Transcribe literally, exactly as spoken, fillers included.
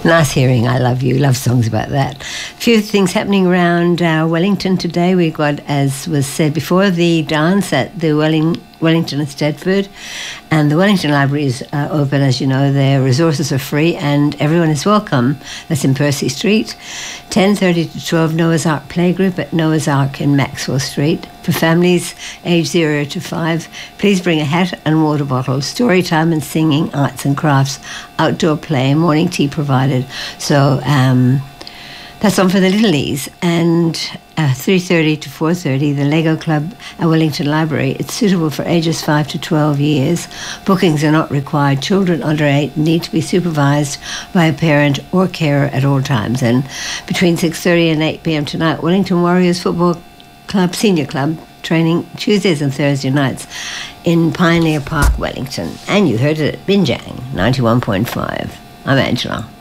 Nice hearing I Love You. Love songs about that. A few things happening around uh, Wellington today. We've got, as was said before, the dance at the Welling, Wellington and Stedford. And the Wellington Library is uh, open, as you know. Their resources are free and everyone is welcome. That's in Percy Street. ten thirty to twelve, Noah's Ark Playgroup at Noah's Ark in Maxwell Street. For families aged zero to five, please bring a hat and water bottle. Story time and singing, arts and crafts, outdoor play, morning tea provided. So um, that's on for the littlies. And uh, three thirty to four thirty, the Lego Club at Wellington Library. It's suitable for ages five to twelve years. Bookings are not required. Children under eight need to be supervised by a parent or carer at all times. And between six thirty and eight p.m. tonight, Wellington Warriors Football Club, Senior Club, training Tuesdays and Thursday nights in Pioneer Park, Wellington. And you heard it at Binjang, ninety-one point five. I'm Angela.